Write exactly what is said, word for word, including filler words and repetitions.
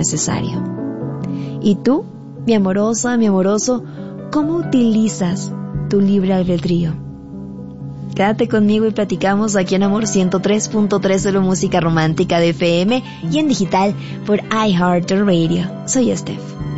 necesario. ¿Y tú, mi amorosa, mi amoroso, cómo utilizas tu libre albedrío? Quédate conmigo y platicamos aquí en Amor ciento tres punto tres, solo música romántica de F M y en digital por iHeartRadio. Soy Steph.